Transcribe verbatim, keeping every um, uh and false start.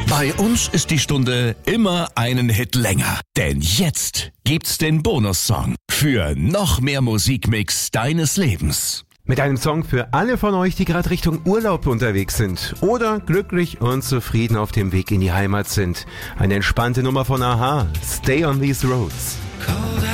Bei uns ist die Stunde immer einen Hit länger. Denn jetzt gibt's den Bonussong für noch mehr Musikmix deines Lebens. Mit einem Song für alle von euch, die gerade Richtung Urlaub unterwegs sind oder glücklich und zufrieden auf dem Weg in die Heimat sind. Eine entspannte Nummer von a-ha, Stay on These Roads.